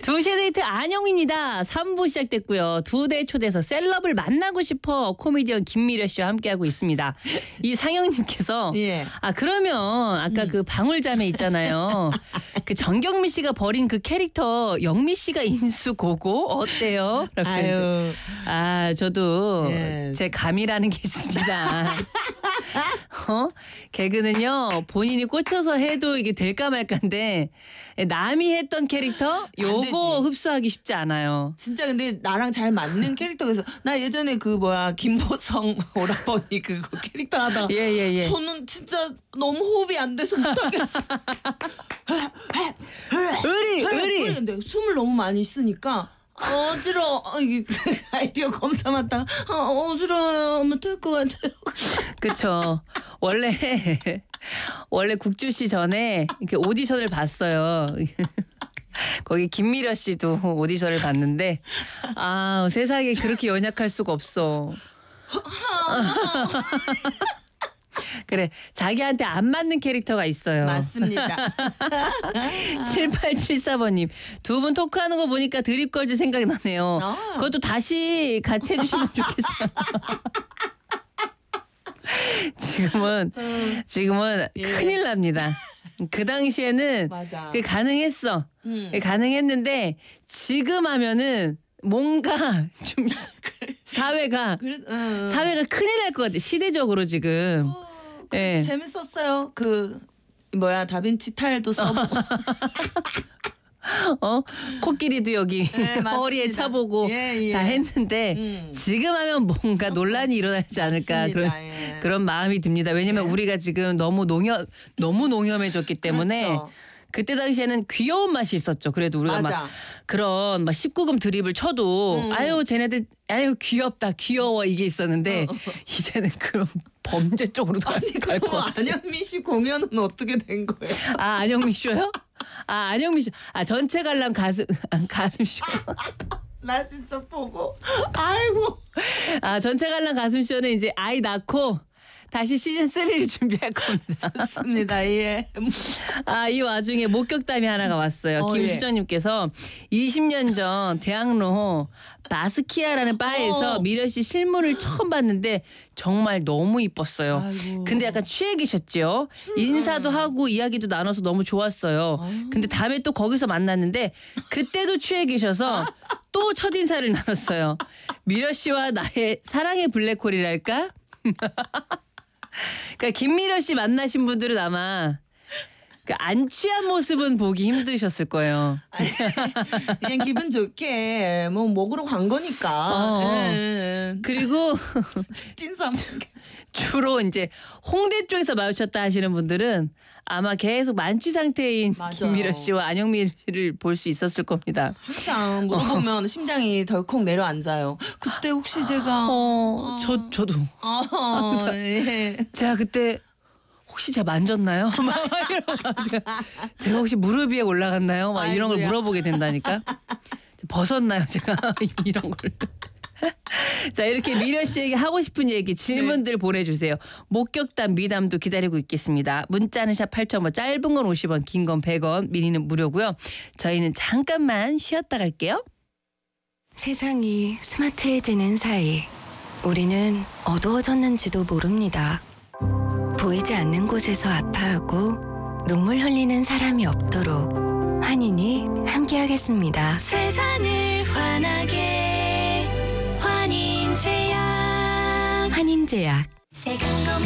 2시의 데이트 안영입니다. 3부 시작됐고요. 2대 초대서 셀럽을 만나고 싶어 코미디언 김미려 씨와 함께하고 있습니다. 이 상영님께서 예. 그러면 아까 그 방울자매 있잖아요. 그 정경미 씨가 버린 그 캐릭터 영미 씨가 인수 고고 어때요? 라고 했는데. 저도 예. 제 감이라는 게 있습니다. 개그는요 본인이 꽂혀서 해도 이게 될까 말까인데 남이 했던 캐릭터 요거 흡수하기 쉽지 않아요. 진짜 근데 나랑 잘 맞는 캐릭터에서 나 예전에 그 김보성 오라버니 그거 캐릭터 하다가 예. 저는 진짜 너무 호흡이 안 돼서 못하겠어. 의리. 근데 숨을 너무 많이 쓰니까 어지러워. 이게 아이디어 검사 맡다가 어지러워요. 못할 것 같아요. 그쵸. 원래 국주시 전에 이렇게 오디션을 봤어요. 거기 김미려 씨도 오디션을 봤는데 세상에 그렇게 연약할 수가 없어. 그래 자기한테 안 맞는 캐릭터가 있어요. 맞습니다. 7874번님 두 분 토크하는 거 보니까 드립걸즈 생각이 나네요. 그것도 다시 같이 해주시면 좋겠어요. 지금은 예. 큰일 납니다. 그 당시에는 맞아. 그게 가능했어. 가능했는데 지금 하면은 뭔가 좀 사회가 큰일 날 것 같아. 시대적으로 지금. 예. 재밌었어요. 다빈치 탈도 써보고. 코끼리도 여기 허리에 차보고 예. 다 했는데 지금 하면 뭔가 논란이 일어나지 않을까 그런 마음이 듭니다. 왜냐면 우리가 지금 너무 농염해졌기 때문에 그렇죠. 그때 당시에는 귀여운 맛이 있었죠. 그래도 우리가 맞아. 막 그런 19금 드립을 쳐도 쟤네들 귀엽다 귀여워 이게 있었는데 이제는 그런 범죄 쪽으로 갈 것 같아. 안영미 씨 공연은 어떻게 된 거예요? 안영미 쇼요? 안영미 쇼. 전체 관람 가슴 쇼. 나 진짜 보고 아이고. 전체 관람 가슴 쇼는 이제 아이 낳고 다시 시즌 3를 준비할 겁니다. 좋습니다. 예. 이 와중에 목격담이 하나가 왔어요. 김수정님께서 20년 전 대학로 바스키아라는 바에서 미려 씨 실물을 처음 봤는데 정말 너무 이뻤어요. 아이고. 근데 약간 취해 계셨죠. 인사도 하고 이야기도 나눠서 너무 좋았어요. 근데 다음에 또 거기서 만났는데 그때도 취해 계셔서 또 첫인사를 나눴어요. 미려 씨와 나의 사랑의 블랙홀이랄까? 그러니까 김미려 씨 만나신 분들은 아마 안 취한 모습은 보기 힘드셨을 거예요. 그냥 기분 좋게 먹으러 간 거니까. 그리고 찐삼 주로 이제 홍대 쪽에서 마주쳤다 하시는 분들은 아마 계속 만취 상태인 김미려 씨와 안영미 씨를 볼 수 있었을 겁니다. 항상 물어보면 심장이 덜컥 내려앉아요. 그때 혹시 제가 저도 예. 제가 그때 혹시 제가 만졌나요? 제가 혹시 무릎 위에 올라갔나요? 막 이런 걸 물어보게 된다니까. 벗었나요? 제가 이런 걸. 자 이렇게 미려 씨에게 하고 싶은 얘기 질문들 보내주세요. 목격담 미담도 기다리고 있겠습니다. 문자는 샵 8000번 짧은 건 50원 긴 건 100원 미니는 무료고요. 저희는 잠깐만 쉬었다 갈게요. 세상이 스마트해지는 사이 우리는 어두워졌는지도 모릅니다. 보이지 않는 곳에서 아파하고 눈물 흘리는 사람이 없도록 환인이 함께하겠습니다. 세상을 환하게 환인제약. 환인제약.